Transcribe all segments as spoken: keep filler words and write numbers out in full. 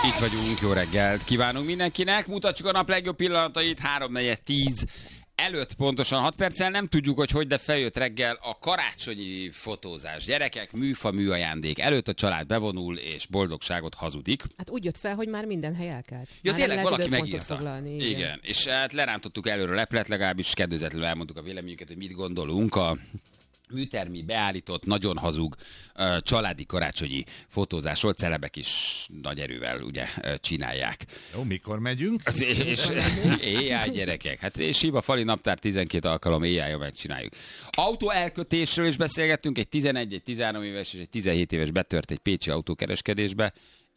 Itt vagyunk, jó reggelt kívánunk mindenkinek. Mutatjuk a nap legjobb pillanatait, három negyven tíz előtt pontosan hat perccel. Nem tudjuk, hogy hogy, de feljött reggel a karácsonyi fotózás. Gyerekek, műfa, műajándék. Előtt a család bevonul és boldogságot hazudik. Hát úgy jött fel, hogy már minden hely elkelt. Ja, már tényleg valaki megírta. Foglalni, igen. igen. És hát lerántottuk előre leplet, legalábbis kedvezetlenül elmondtuk a véleményünket, hogy mit gondolunk a műtermi beállított, nagyon hazug uh, családi karácsonyi fotózásról. Celebek is nagy erővel ugye uh, csinálják. Jó, mikor megyünk? Az, és éjjel gyerekek. Hát és Siva Fali naptár tizenkét alkalom éjjel megcsináljuk. Autó elkötésről is beszélgettünk, egy tizenegy, egy tizenhárom éves és egy tizenhét éves betört egy pécsi autókereskedésbe,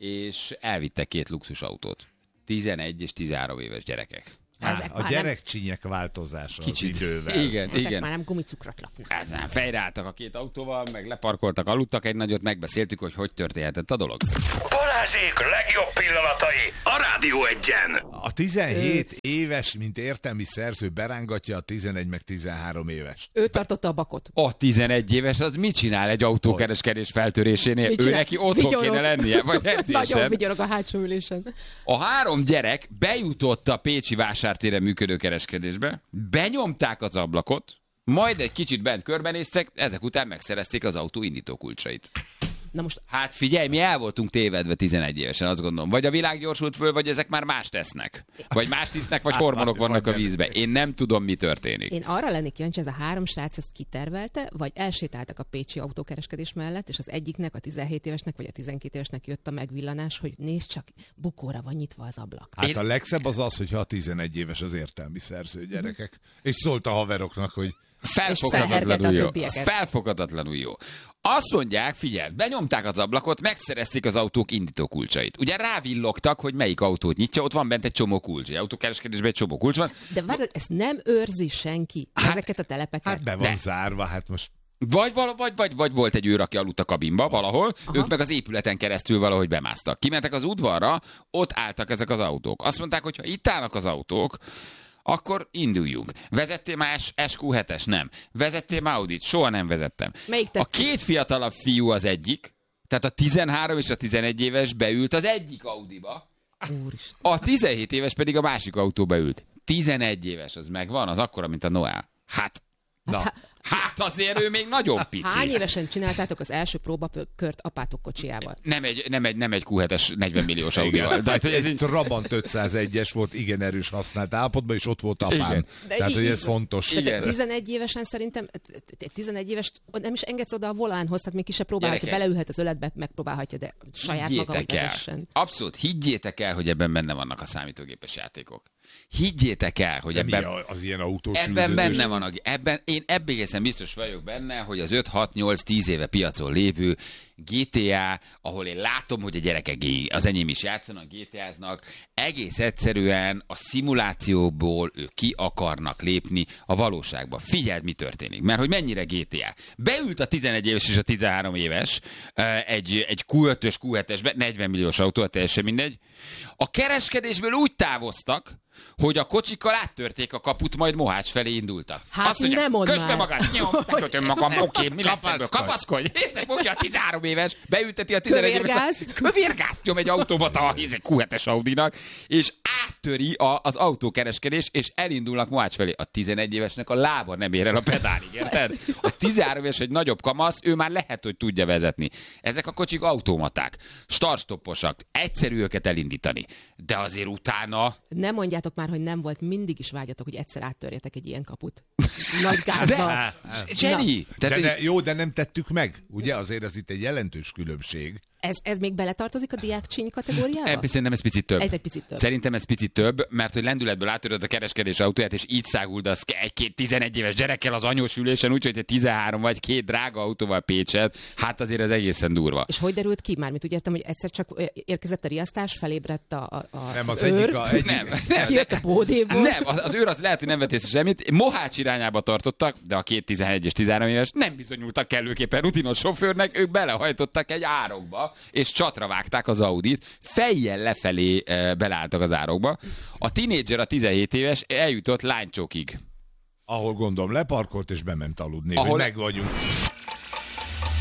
és elvitte két luxusautót. tizenegy és tizenhárom éves gyerekek. Há, a gyerekcsinyek változása kicsit, az idővel. Igen, ezek igen. már nem gumicukrot lapnak. Ezen fejreálltak a két autóval, meg leparkoltak, aludtak egy nagyot, megbeszéltük, hogy hogy történhetett a dolog. Balázsék legjobb pillanatai a Rádió Egyen. A tizenhét ő... éves, mint értelmi szerző berángatja a tizenegy meg tizenhárom éves. Ő tartotta a bakot. A tizenegy éves az mit csinál egy autókereskedés feltörésénél? Ő neki otthon vigyorog. Kéne lennie? Vagy nagyon vigyorog a hátsó ülésen. A három gyerek bejutott a pécsi vásártéren működő kereskedésbe, benyomták az ablakot, majd egy kicsit bent körbenéztek, ezek után megszerezték az autó indítókulcsait. Na most... Hát figyelj, mi el voltunk tévedve tizenegy évesen, azt gondolom. Vagy a világ gyorsult föl, vagy ezek már más tesznek. Vagy más tisznek, vagy hormonok vannak a vízbe. Én nem tudom, mi történik. Én arra lennék kíváncsi, ez a három srác ezt kitervelte, vagy elsétáltak a pécsi autókereskedés mellett, és az egyiknek, a tizenhét évesnek, vagy a tizenkét évesnek jött a megvillanás, hogy nézd csak, bukóra van nyitva az ablak. Hát a legszebb az az, hogyha a tizenegy éves az értelmi szerző, gyerekek. És szólt a haveroknak, hogy felfoghatatlanul jó. Felfoghatatlanul jó. Azt mondják, figyelj, benyomták az ablakot, megszerezték az autók indítókulcsait. Ugye rávillogtak, hogy melyik autót nyitja, ott van bent egy csomó kulcs. Egy autókereskedésben egy csomó kulcs van. De várj, ezt nem őrzi senki, hát, ezeket a telepeket. Hát be van De. zárva, hát most... Vagy, vagy, vagy, vagy volt egy őr, aki aludt a kabinba valahol, aha, ők meg az épületen keresztül valahogy bemásztak. Kimentek az udvarra, ott álltak ezek az autók. Azt mondták, hogy ha itt állnak az autók, akkor induljunk. Vezettél már es kú hetes? Nem. Vezettél már Audit? Soha nem vezettem. A két fiatalabb fiú az egyik, tehát a tizenhárom és a tizenegy éves beült az egyik Audiba, Úristen. A tizenhét éves pedig a másik autóba ült. tizenegy éves, az megvan, az akkora, mint a Noel. Hát, na. Hát azért ő még nagyon pici. Hány évesen csináltátok az első próbakört apátok kocsijával? Nem egy, nem egy, nem egy kú hetes negyven milliós Audival. Tehát, hogy ez egy Trabant ötszázegyes volt, igen erős használt állapotban, és ott volt apám. Tehát, hogy ez fontos. De tizenegy évesen szerintem, tizenegy éves nem is engedsz oda a volánhoz, tehát még ki se próbálhatja, beleülhet az öletbe, megpróbálhatja, de saját maga, hogy vezessen. Abszolút, higgyétek el, hogy ebben benne vannak a számítógépes játékok. Higgyétek el, hogy de ebben, az ilyen autós ebben benne van, a, ebben, én ebben egészen biztos vagyok benne, hogy az öt hat nyolc tíz éve piacon lévő gé té á, ahol én látom, hogy a gyerekek, az enyém is játszanak, gé té á-znak, egész egyszerűen a szimulációból ők ki akarnak lépni a valóságba. Figyeld, mi történik, mert hogy mennyire gé té á. Beült a tizenegy éves és a tizenhárom éves egy, egy kú ötös, kú hetesbe, negyven milliós autó, teljesen mindegy. A kereskedésből úgy távoztak, hogy a kocsikkal áttörték a kaput, majd Mohács felé indultak. Hát azt mondja, nem mondd közbe magad, nyom, megkötöm magam, oké, mi lesz ebből? Kapaszkodj! Mondja a tizenhárom éves, beülteti a tizenegy éves. Kövérgáz! Nyom egy automata, ez egy kú hetes Audinak, és áttöri a, az autókereskedés, és elindulnak Mohács felé. A tizenegy évesnek a lába nem ér el a pedálig, érted? A tizenhárom éves egy nagyobb kamasz, ő már lehet, hogy tudja vezetni. Ezek a kocsik automaták, start-stopposak, egyszerű őket elindítani. De azért utána... Nem mondjátok már, hogy nem volt, mindig is vágyatok, hogy egyszer áttörjetek egy ilyen kaput. Nagy gázzal. Jenny! De, de, de, jó, de nem tettük meg. Ugye azért ez itt egy jelentős különbség. Ez, ez még beletartozik a diákcsíny kategóriába? Ebben szerintem ez picit több. Ez egy picit több. Szerintem ez picit több, mert hogy lendületből átöröd a kereskedés autóját, és így száguldasz egy-két tizenegy éves gyerekkel az anyós ülésen, úgyhogy te tizenhárom vagy két drága autóval Pécset, hát azért ez egészen durva. És hogy derült ki? Mármint úgy értem, hogy egyszer csak érkezett a riasztás, felébredt a, a, a nem, az, az egyik őr. a, egyik. Nem, nem. Kijött a bódéból. Nem, az, az őr az lehet, hogy nem vett észre semmit. Mohács irányába tartottak, de a két tizenegy és tizenhárom éves nem bizonyultak kellőképpen rutinos sofőrnek, ők belehajtottak egy árokba, és csatra vágták az Audit, fejjel lefelé e, beleálltak az árokba. A tinédzser, a tizenhét éves eljutott lánycsókig. Ahol gondolom leparkolt és bement aludni, ahol... hogy meg vagyunk.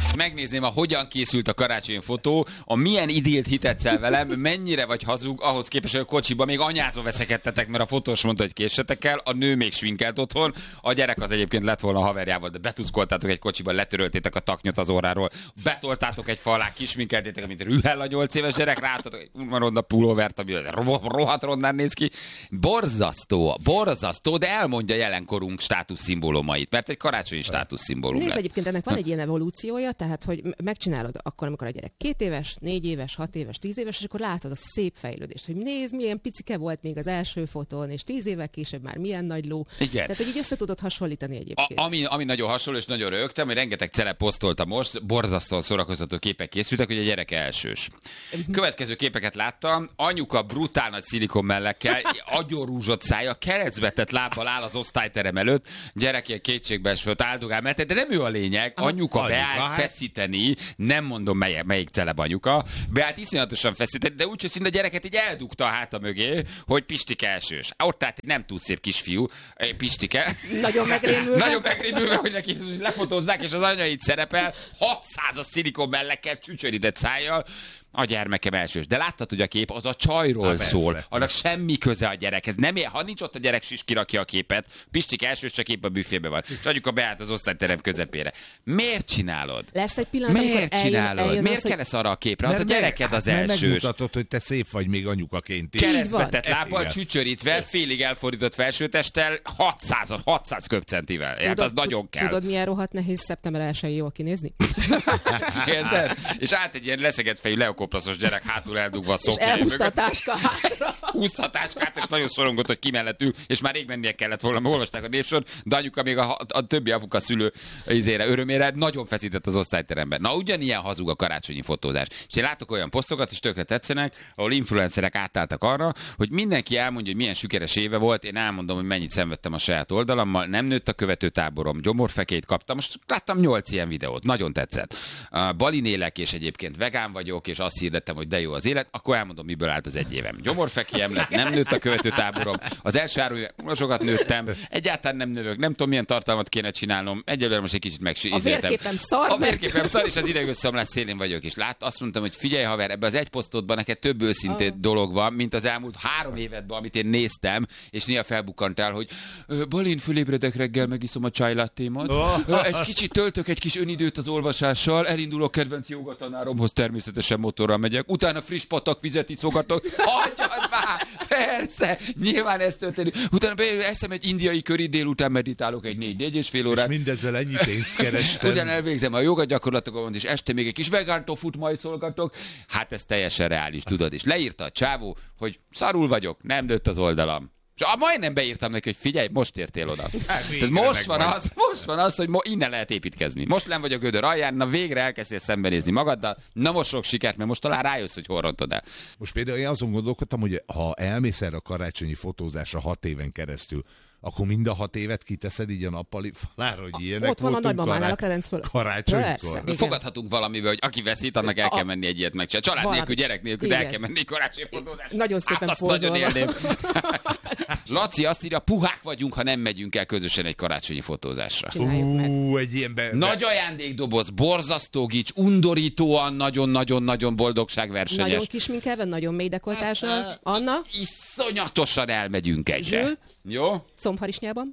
Megnézném, a hogyan készült a karácsonyi fotó, a milyen idélt hitetsz velem, mennyire vagy hazug, ahhoz képest, hogy a kocsiba még anyázva veszekedtetek, mert a fotós mondta, hogy késsetek el, a nő még sminkelt otthon, a gyerek az egyébként lett volna a haverjával, de betuszkoltátok egy kocsiba, letöröltétek a taknyot az orráról, betoltátok egy fa alá, kisminkeltétek, mint rühel a nyolc éves gyerek, ráadtatok egy urmaronda pulóvert, ami rohadt rondán néz ki. Borzasztó, borzasztó, de elmondja jelenkorunk státuszszimbólumait, mert egy karácsonyi státuszszimbólum Nézd, lett. egyébként ennek van egy ilyen evolúciója, tehát hogy megcsinálod akkor, amikor a gyerek két éves, négy éves, hat éves, tíz éves, és akkor látod a szép fejlődést, hogy nézd, milyen picike volt még az első fotón, és tíz évvel később már milyen nagy ló. Igen. Tehát, hogy így össze tudod hasonlítani egyébként. A, ami, ami nagyon hasonló, és nagyon rögtem, hogy rengeteg celeb posztolta most, borzasztóan szórakoztató képek készültek, hogy a gyerek elsős. Következő képeket láttam, anyuka brutál nagy szilikon mellekkel, agyorúzsott szája, kerecbe tett lábbal áll az osztályterem előtt, gyerek ilyen kétségbeesült áldogál, mert de nem ő a lényeg, anyuka anyuka, beállt hát. feszíteni, nem mondom melyik, melyik celeb anyuka, beállt iszonyatosan feszíteni, de úgy, hogy szinte a gyereket így eldugta a háta mögé, hogy Pistike elsős. Ott állt egy nem túl szép kisfiú, Pistike. Nagyon megrémülve. Nagyon megrémülve, hogy neki lefotózzák, és az anya itt szerepel, hatszázas szilikon mellekkel, csücsörített szájjal, a gyermekem elsős. De láttad, hogy a kép az a csajról Há, szól. persze. Annak semmi köze a gyerekhez. Nem ér, ha nincs ott a gyerek, sis kirakja a képet. Pistik elsős, csak épp a büfébe van. És anyuka beállt az osztályterem közepére. Miért csinálod? Lesz egy pillanat, Miért amikor eljön, csinálod? eljön Miért az, hogy... kell ez arra a képre? Az a Mert gyereked az mert elsős. megmutatod, hogy te szép vagy még anyukaként is. Így Keresztbe van. tett lábbal, Igen. csücsörítve, félig elfordított felsőtesttel, hatszáz, hatszáz köbcentivel. Hát az nagyon kell. Tudod, milyen rohadt nehéz szeptember elsején jól kinézni? Érted? És át egy ilyen leszegett fejű leokoplaszos gyerek hátul eldugva a És szoknyai elhúzta a mögött. táska hátra. Húzta a táskát, és nagyon szorongott, hogy ki mellett ül, és már rég mennie kellett volna, mert olvasták a névsor, de anyuka még a, a többi apuka szülő izére, örömére nagyon feszített az osztályteremben. Na, ugyanilyen hazug a karácsonyi fotózás. És én látok olyan posztokat, és tökre tetszenek, ahol influencerek átálltak arra, hogy mindenki elmondja, hogy milyen sikeres éve volt, én elmondom, hogy mennyit szenvedtem a saját oldalammal, nem nőtt a követőtáborom, gyomorfekét kaptam, most láttam nyolc ilyen videót, nagyon tetszett. Uh, Balin élek, és egyébként vegán vagyok, és azt hirdettem, hogy de jó az élet, akkor elmondom, miből állt az egy évem. Gyomorfekiem lett, nem nőtt a követőtáborom, az első három éve sokat nőttem, egyáltalán nem növök, nem tudom, milyen tartalmat kéne csinálnom, egyelőre most egy kicsit megsízeltem. A vérképem szar, A vérképem szar, és az idegösszeomlás szélén vagyok, és lát, azt mondtam, hogy figyelj haver, ebbe az egy posztodban neked több őszintén Ah. dolog van, mint az elmúlt három évedben, amit én néztem, és néha felbukkantál, hogy "Ö, Balin, fölébredek reggel, megiszom a chai-lattémat, Ö, egy kicsit töltök egy kis önidőt az olvasással, elindulok kedvenc jogatanáromhoz, természetesen motorral megyek, utána friss patakvizet iszogatok, hagyjad már, persze, nyilván ez történik, utána be- eszem egy indiai köri, délután meditálok egy négy-négy és fél És órát, mindezzel ennyi pénzt kerestem. ugyan elvégzem a joga gyakorlatokat, és este még egy kis vegán tofut majd szolgatok. Hát ez teljesen reális, tudod. És leírta a csávó, hogy szarul vagyok, nem nőtt az oldalam. És ah, majdnem beírtam neki, hogy figyelj, most értél oda. Tehát most van, megvan. az, most van az, hogy mo- innen lehet építkezni. Most nem vagy a gödör alján, na végre elkezdtél szembenézni magaddal, na most sok sikert, mert most talán rájössz, hogy hol rontod el. Most például én azon gondolkodtam, hogy ha elmész erre a karácsonyi fotózásra hat éven keresztül, akkor mind a hat évet kiteszed így a nappali falára, hogy ilyenek Ott van a voltunk nagymamánál a kará- kredenc föl. karácsonykor. Persze. Igen. Fogadhatunk valamivel, hogy aki veszít, annak el kell menni egy ilyet megcsinálni. Család Valami. nélkül, gyerek nélkül, de el Igen. kell menni karácsonyi fotózásra. Nagyon szépen hát azt nagyon pózolva. élném. Laci azt írja, puhák vagyunk, ha nem megyünk el közösen egy karácsonyi fotózásra. Csináljuk meg. Ú, egy ilyen be... Nagy ajándékdoboz, borzasztó gics, undorítóan, nagyon-nagyon-nagyon boldogságversenyes. Nagyon kisminkelve, nagyon mély dekoltással. Anna, Iszonyatosan elmegyünk egyre. Zsül? Jó? combharisnyában.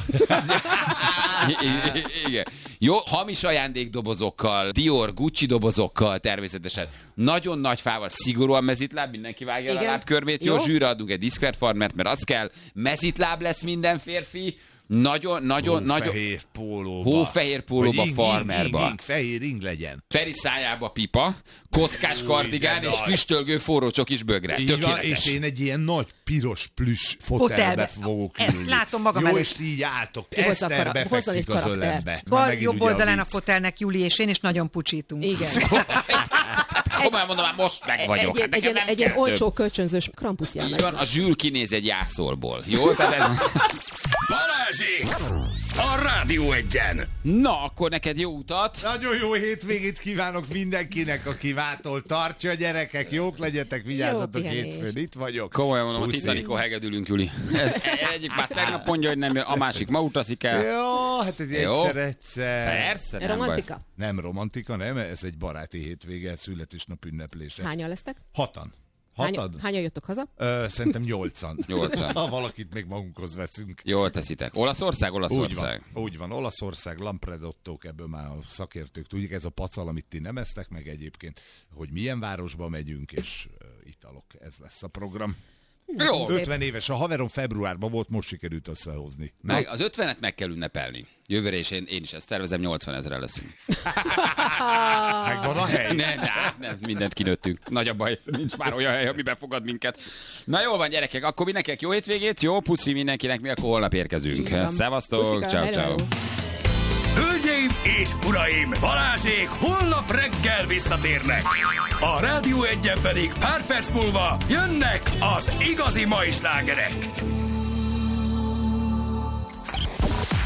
I- i- igen. Jó, hamis ajándékdobozokkal, Dior, Gucci dobozokkal természetesen. Nagyon nagy fával, szigorúan mezitláb, mindenki vágja el a Igen. lábkörmét. Jó, Jó. zsűre adunk egy diszkvert farmert, mert az kell. Mezitláb lesz minden férfi. Nagyon, nagyon, nagyon... Hófehér pólóba. Hófehér pólóba, Vagy ing, ing, farmerba. ing, ing, fehér ing legyen. Feri szájába pipa, kockás kardigán de és nagy. füstölgő forró csokis bögre. Így van, Tökéletes. és én egy ilyen nagy piros plüss fotelbe Fotelbe. fogok Ezt ülni. látom magam Jó, előtt. és így álltok. Hozza Eszter kara- hozzon egy befekszik az karaktert. ölembe. Már Bal megint jobb ugye oldalán a vicc. fotelnek Júli és én, és nagyon pucsítunk. Igen. Komolyan mondom, már most meg vagyok. Egy, Hát egy, nekem egy, nem egy kell ilyen több. olcsó kölcsönzős krampuszján Így van, a Zsül kinéz egy jászolból. Jó? Tehát ez... Balázsék! A Rádió Egyen! Na, akkor neked jó utat. Nagyon jó hétvégét kívánok mindenkinek, aki vától tartja, gyerekek. Jók legyetek, vigyázzatok, hétfőn itt vagyok. Komolyan mondom, Puszi. a Titanicon hegedülünk, Juli. Egyik már tegnap mondja, hogy nem, a másik ma utazik el. Jó, hát ez Jó. egyszer-egyszer. Persze, nem Romantika? baj. Nem romantika, nem, ez egy baráti hétvége, születésnap ünneplése. Hányan lesztek? Hatan. Hány, Hatad? hányan jöttök haza? Ö, szerintem nyolcan. Nyolcan. Ha valakit még magunkhoz veszünk. Jól teszitek. Olaszország, Úgy van, Olaszország. úgy van, Olaszország, Lampredottók, ebből már a szakértők tudják, ez a pacal, amit ti nem esztek meg egyébként, hogy milyen városba megyünk, és uh, italok, ez lesz a program. Jó. ötven éves, a haverom februárban volt, most sikerült összehozni. Na, Meg, az ötvenet meg kell ünnepelni. Jövőre is én, én is ezt tervezem, nyolcvan ezerre leszünk. megvan a hely. Nem, nem, nem, mindent kinőttünk. Nagy a baj, nincs már olyan hely, ami befogad minket. Na jól van, gyerekek, akkor mindenkinek jó hétvégét, jó puszi mindenkinek, mi akkor holnap érkezünk. Így van. Szevasztok, Puszika, ciao, hello. ciao. Hölgyeim és uraim, Balázsék holnap reggel visszatérnek. A Rádió Egyen pedig pár perc múlva jönnek az igazi mai slágerek.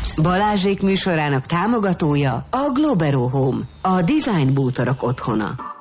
Balázsék műsorának támogatója a Globero Home, a design bútorok otthona.